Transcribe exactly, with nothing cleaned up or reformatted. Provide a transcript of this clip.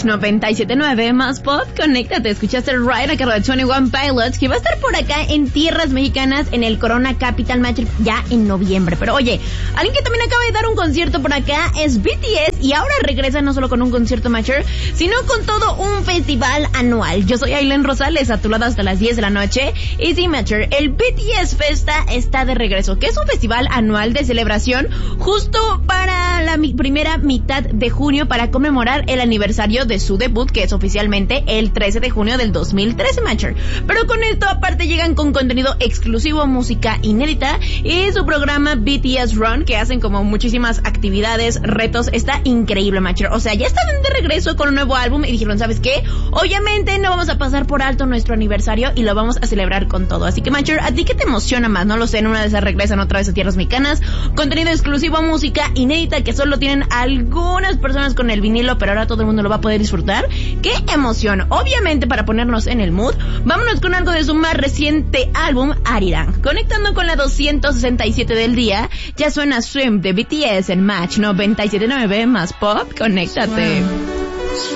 Match noventa y siete punto nueve más pop. Conéctate, escuchaste el Ride a cargo de veintiuno Pilots, que va a estar por acá en tierras mexicanas en el Corona Capital Match ya en noviembre. Pero oye, alguien que también acaba de dar un concierto por acá es B T S, y ahora regresa no solo con un concierto Matcher, sino con todo un festival anual. Yo soy Aileen Rosales, a tu lado hasta las diez de la noche. Y sí, Matcher, el B T S Festa está de regreso, que es un festival anual de celebración justo para la mi- primera mitad de junio, para conmemorar el aniversario de su debut, que es oficialmente el trece de junio del dos mil trece, Matcher. Pero con esto aparte llegan con contenido exclusivo, música inédita y su programa B T S Run, que hacen como muchísimas actividades, retos. Está increíble, Matcher. O sea, ya están de regreso con un nuevo álbum y dijeron, ¿sabes qué? Obviamente no vamos a pasar por alto nuestro aniversario y lo vamos a celebrar con todo. Así que, Matcher, ¿a ti qué te emociona más? No lo sé, en una de esas regresan otra vez a tierras mexicanas, contenido exclusivo, música inédita que solo tienen algunas personas con el vinilo, pero ahora todo el mundo lo va a poder disfrutar. ¡Qué emoción! Obviamente, para ponernos en el mood, vámonos con algo de su más reciente álbum, Arirang. Conectando con la doscientos sesenta y siete del día, ya suena Swim de B T S en Match noventa y siete punto nueve más pop. Conéctate. Swim.